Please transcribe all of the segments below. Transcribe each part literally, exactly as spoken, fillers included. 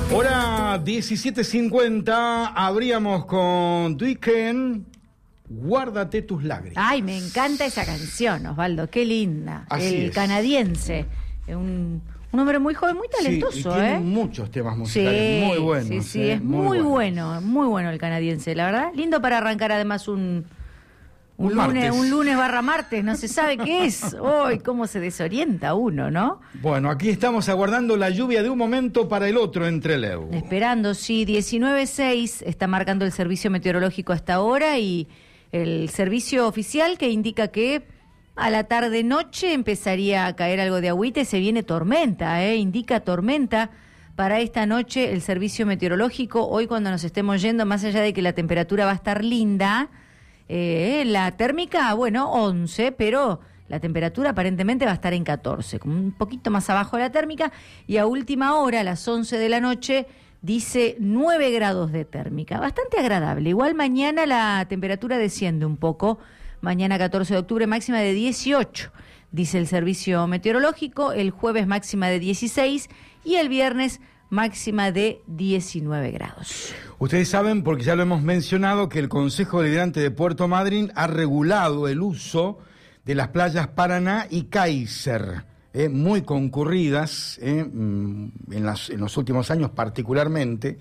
Hora diecisiete cincuenta, abríamos con Weekend, Guárdate tus lágrimas. Ay, me encanta esa canción, Osvaldo, qué linda. Así El es. canadiense, un, un hombre muy joven, muy talentoso, sí, y tiene ¿eh? muchos temas musicales sí, muy buenos. Sí, sí, ¿eh? es muy, muy bueno, muy bueno el canadiense, la verdad. Lindo para arrancar además un... Un, Un lunes, martes. un lunes barra martes, no se sabe qué es. Hoy, cómo se desorienta uno, ¿no? Bueno, aquí estamos aguardando la lluvia de un momento para el otro en Trelew. Esperando, sí, diecinueve seis está marcando el servicio meteorológico hasta ahora y el servicio oficial que indica que a la tarde-noche empezaría a caer algo de agüita y se viene tormenta, ¿eh? Indica tormenta para esta noche el servicio meteorológico. Hoy cuando nos estemos yendo, más allá de que la temperatura va a estar linda, Eh, la térmica, bueno, once, pero la temperatura aparentemente va a estar en catorce, como un poquito más abajo de la térmica, y a última hora, a las once de la noche, dice nueve grados de térmica, bastante agradable. Igual mañana la temperatura desciende un poco, mañana catorce de octubre máxima de dieciocho, dice el servicio meteorológico, el jueves máxima de dieciséis y el viernes máxima de diecinueve grados. Ustedes saben, porque ya lo hemos mencionado, que el Consejo Deliberante de Puerto Madryn ha regulado el uso de las playas Paraná y Kaiser, eh, muy concurridas eh, en, las, en los últimos años particularmente,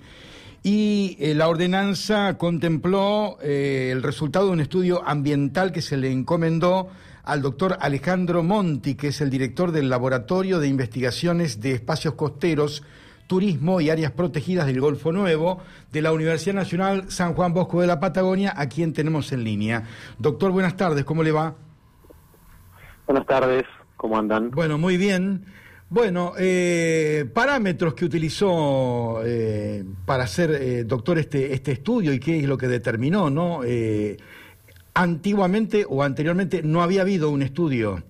y eh, la ordenanza contempló eh, el resultado de un estudio ambiental que se le encomendó al doctor Alejandro Monti, que es el director del Laboratorio de Investigaciones de Espacios Costeros, Turismo y Áreas Protegidas del Golfo Nuevo de la Universidad Nacional San Juan Bosco de la Patagonia, a quien tenemos en línea. Doctor, buenas tardes, ¿cómo le va? Buenas tardes, ¿cómo andan? Bueno, muy bien. Bueno, eh, parámetros que utilizó eh, para hacer, eh, doctor, este, este estudio y qué es lo que determinó, ¿no? Eh, antiguamente o anteriormente no había habido un estudio.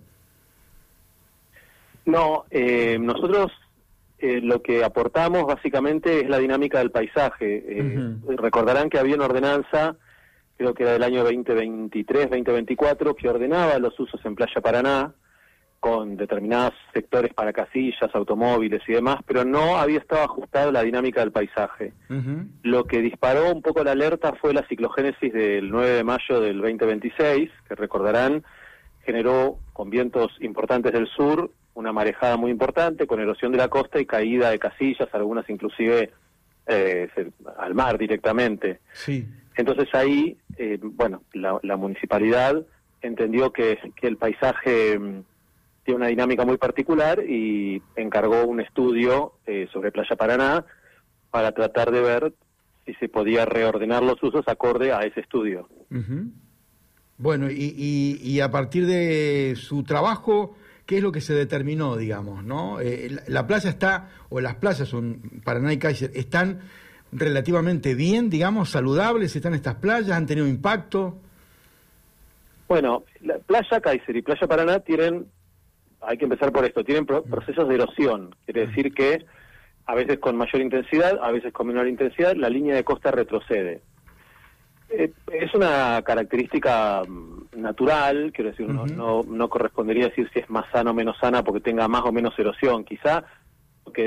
No, eh, nosotros eh, lo que aportamos básicamente es la dinámica del paisaje. Eh, uh-huh. Recordarán que había una ordenanza, creo que era del año veinte veintitrés, veinte veinticuatro, que ordenaba los usos en Playa Paraná, con determinados sectores para casillas, automóviles y demás, pero no había estado ajustado la dinámica del paisaje. Uh-huh. Lo que disparó un poco la alerta fue la ciclogénesis del nueve de mayo del veinte veintiséis, que recordarán, generó con vientos importantes del sur una marejada muy importante, con erosión de la costa y caída de casillas, algunas inclusive eh, al mar directamente. Sí. Entonces ahí, eh, bueno, la, la municipalidad entendió que, que el paisaje tiene una dinámica muy particular y encargó un estudio eh, sobre Playa Paraná para tratar de ver si se podía reordenar los usos acorde a ese estudio. Uh-huh. Bueno, y, y, y a partir de su trabajo, ¿qué es lo que se determinó, digamos, no? Eh, la, la playa está, o las playas son Paraná y Kaiser, ¿están relativamente bien, digamos, saludables? ¿Están estas playas? ¿Han tenido impacto? Bueno, la Playa Kaiser y Playa Paraná tienen, hay que empezar por esto, tienen pro- procesos de erosión. Quiere decir que a veces con mayor intensidad, a veces con menor intensidad, la línea de costa retrocede. Eh, es una característica natural, quiero decir, uh-huh. no, no, no correspondería decir si es más sana o menos sana porque tenga más o menos erosión. Quizá